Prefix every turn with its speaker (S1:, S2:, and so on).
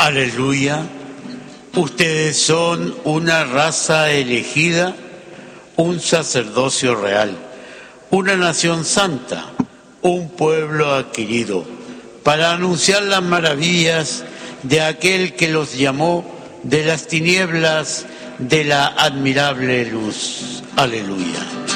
S1: Aleluya. Ustedes son una raza elegida, un sacerdocio real, una nación santa, un pueblo adquirido, para anunciar las maravillas de aquel que los llamó de las tinieblas de la admirable luz. Aleluya.